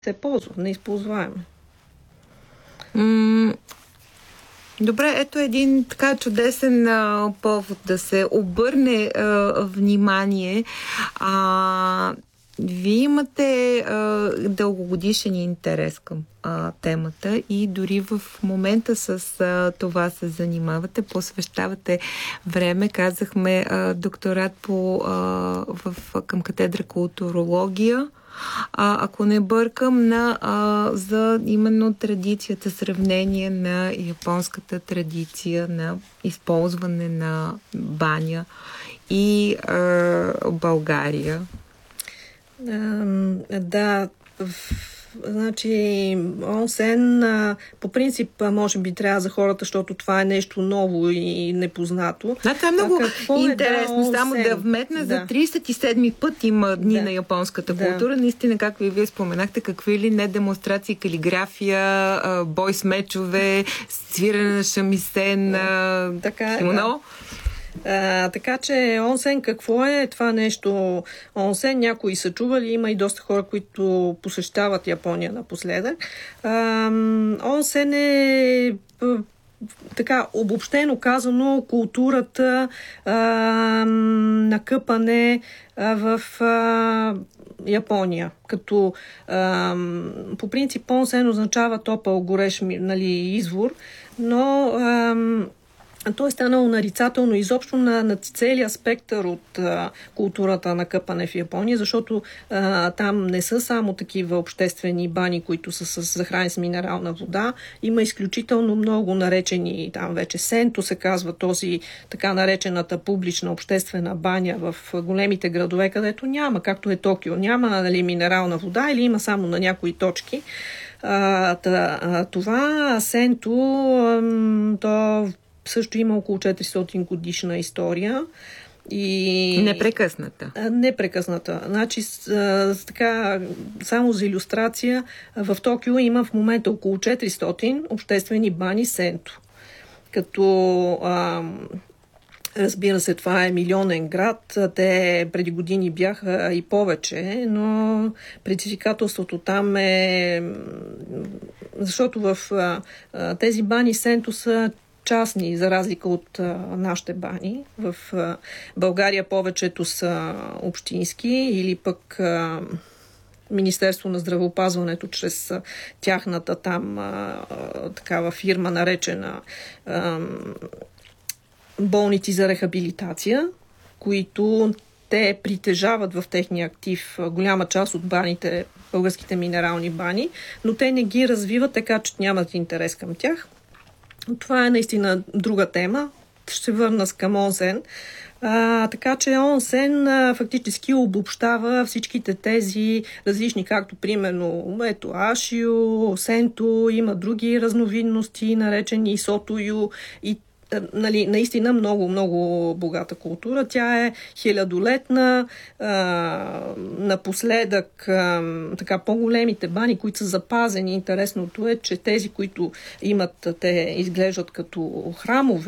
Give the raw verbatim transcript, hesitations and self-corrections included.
се ползва, неизползваемо. М- Добре, ето един така чудесен а, повод да се обърне а, внимание. А, вие имате а, дългогодишен интерес към а, темата и дори в момента с а, това се занимавате, посвещавате време. Казахме а, докторат по, а, в, към катедра културология. А, ако не бъркам, на, а, за именно традицията, сравнение на японската традиция на използване на баня и а, България. А, да, значи онсен по принцип може би трябва за хората, защото това е нещо ново и непознато. Да, това е много интересно. Е, да, само да вметна, да. За тридесет и седми път има дни да. на японската култура. Да. Наистина, както и вие споменахте, какви ли не демонстрации, калиграфия, бойс мечове, свирене на шамисен, така, кимоно. А, така че онсен какво е това нещо? Онсен някои са чували, има и доста хора, които посещават Япония напоследък. А, онсен е така обобщено казано културата а, на къпане а, в а, Япония. Като а, по принцип онсен означава топъл, горещ, нали, извор, но а, то е станало нарицателно изобщо на, на целия спектър от а, културата на къпане в Япония, защото а, там не са само такива обществени бани, които са с захрани с минерална вода. Има изключително много наречени, там вече сенто се казва този така наречената публична обществена баня в големите градове, където няма, както е Токио, няма, нали, минерална вода или има само на някои точки. А, та, а, това сенто а, то също има около четиристотин годишна история. И... Непрекъсната. Непрекъсната. Значи, с, с, така, само за илюстрация, в Токио има в момента около четиристотин обществени бани сенто. Като а, разбира се, това е милионен град. Те преди години бяха и повече, но предизвикателството там е... Защото в а, тези бани сенто са частни, за разлика от а, нашите бани. В а, България повечето са общински или пък а, Министерство на здравеопазването чрез а, тяхната там а, а, такава фирма, наречена а, болници за рехабилитация, които те притежават в техния актив голяма част от баните, българските минерални бани, но те не ги развиват, така че нямат интерес към тях. Това е наистина друга тема. Ще се върна с към онсен. А, така че онсен а, фактически обобщава всичките тези различни, както примерно ето ашио, сенто, има други разновидности, наречени сотою и нали, наистина много, много богата култура. Тя е хилядолетна. А, напоследък а, така по-големите бани, които са запазени, интересното е, че тези, които имат, те изглеждат като храмове,